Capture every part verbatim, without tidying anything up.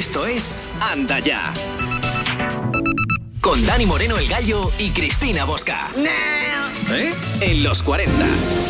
Esto es Anda Ya. Con Dani Moreno el Gallo y Cristina Bosca. ¿Eh? En los cuarenta.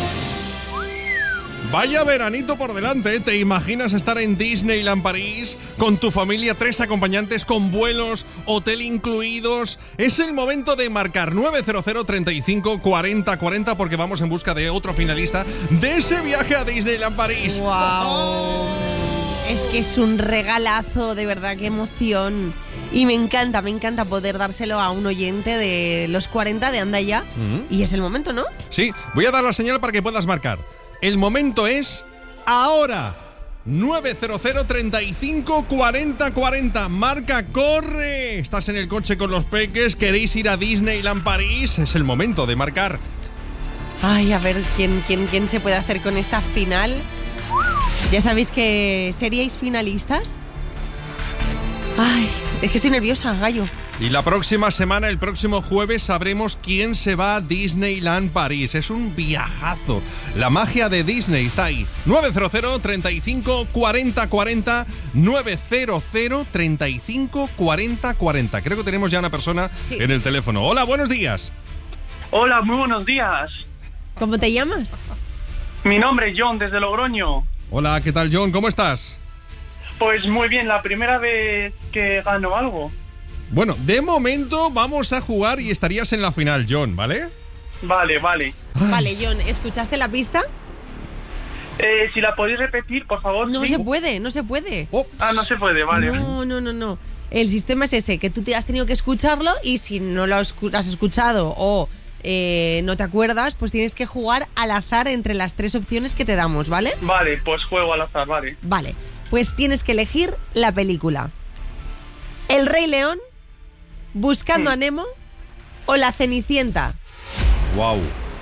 Vaya veranito por delante, ¿eh? ¿Te imaginas estar en Disneyland París con tu familia, tres acompañantes con vuelos, hotel incluidos? Es el momento de marcar nueve cero cero, treinta y cinco, cuarenta, cuarenta porque vamos en busca de otro finalista de ese viaje a Disneyland París. ¡Wow! Oh. Es que es un regalazo, de verdad, qué emoción. Y me encanta, me encanta poder dárselo a un oyente de los cuarenta de Anda Ya. Uh-huh. Y es el momento, ¿no? Sí, voy a dar la señal para que puedas marcar. El momento es ahora. nueve cero cero, treinta y cinco, cuarenta, cuarenta. Marca, corre. Estás en el coche con los peques, queréis ir a Disneyland París. Es el momento de marcar. Ay, a ver quién, quién, quién se puede hacer con esta final. Ya sabéis que seríais finalistas. Ay, es que estoy nerviosa, Gallo. Y la próxima semana, el próximo jueves, sabremos quién se va a Disneyland París. Es un viajazo. La magia de Disney está ahí. nueve cero cero, treinta y cinco, cuarenta, cuarenta. nueve cero cero, treinta y cinco, cuarenta, cuarenta. Creo que tenemos ya una persona sí. en el teléfono. Hola, buenos días. Hola, muy buenos días. ¿Cómo te llamas? Mi nombre es John, desde Logroño. Hola, ¿qué tal, John? ¿Cómo estás? Pues muy bien, la primera vez que gano algo. Bueno, de momento vamos a jugar y estarías en la final, John, ¿vale? Vale, vale. Ay. Vale, John, ¿escuchaste la pista? Eh, si la podéis repetir, por favor. No ¿sí? se puede, no se puede. Oh. Ah, no se puede, vale. No, no, no, no. El sistema es ese, que tú te has tenido que escucharlo y si no lo has escuchado o eh, no te acuerdas, pues tienes que jugar al azar entre las tres opciones que te damos, ¿vale? Vale, pues juego al azar, vale. Vale, pues tienes que elegir la película. El Rey León, Buscando hmm. a Nemo o La Cenicienta. Wow.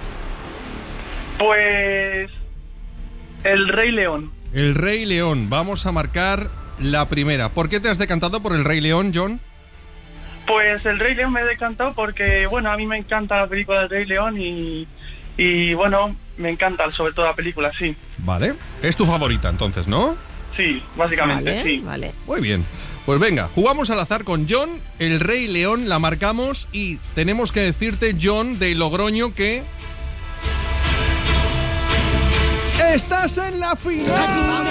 Pues El Rey León. El Rey León. Vamos a marcar la primera. ¿Por qué te has decantado por El Rey León, John? Pues El Rey León me he decantado porque, bueno, a mí me encanta la película del Rey León y, y bueno, me encanta sobre todo la película, sí. Vale. Es tu favorita entonces, ¿no? Sí, básicamente, vale, sí. Vale. Muy bien. Pues venga, jugamos al azar con John, El Rey León, la marcamos y tenemos que decirte, John, de Logroño, que... ¡estás en la final!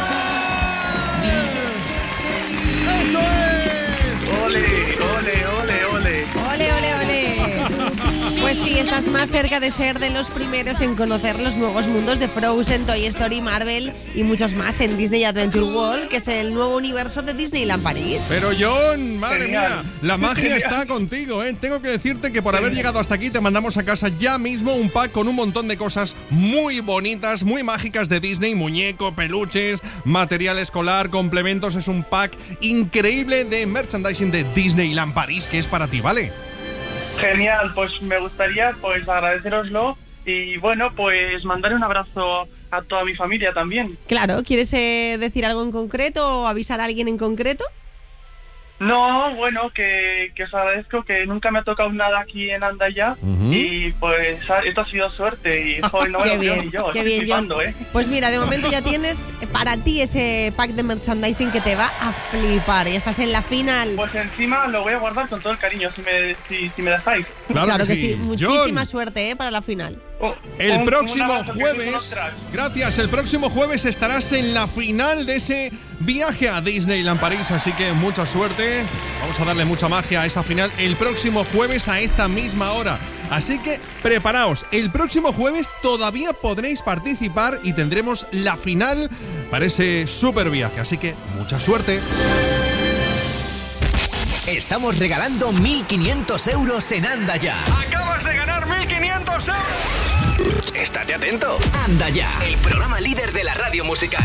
¡Eso es! ¡Ole, ole, ole, ole! ¡Ole, ole, ole! Pues sí, estás más cerca de ser de los primeros en conocer los nuevos mundos de Frozen, Toy Story, Marvel y muchos más en Disney Adventure World, que es el nuevo universo de Disneyland París. Pero John, madre Genial. mía, la magia Genial. está contigo, ¿eh? Tengo que decirte que por haber llegado hasta aquí te mandamos a casa ya mismo un pack con un montón de cosas muy bonitas, muy mágicas de Disney, muñeco, peluches, material escolar, complementos. Es un pack increíble de merchandising de Disneyland París que es para ti, ¿vale? Genial, pues me gustaría pues agradeceroslo y bueno, pues mandar un abrazo a toda mi familia también. Claro, ¿quieres eh, decir algo en concreto o avisar a alguien en concreto? No, bueno, que, que os agradezco que nunca me ha tocado nada aquí en Anda Ya uh-huh. y pues esto ha sido suerte y joder, no me lo creo ni yo. Qué bien, flipando, John. ¿eh? Pues mira, de momento ya tienes para ti ese pack de merchandising que te va a flipar y estás en la final. Pues encima lo voy a guardar con todo el cariño si me, si, si me dejáis. Claro, claro que, que sí, sí. Muchísima John. suerte, ¿eh? Para la final. Oh, el un, próximo un jueves, gracias, el próximo jueves estarás en la final de ese viaje a Disneyland París, así que mucha suerte, vamos a darle mucha magia a esa final el próximo jueves a esta misma hora, así que preparaos, el próximo jueves todavía podréis participar y tendremos la final para ese super viaje, así que mucha suerte. Estamos regalando mil quinientos euros en Anda Ya. ¡Acabas de ganar mil quinientos euros! Estate atento. Anda Ya, el programa líder de la radio musical.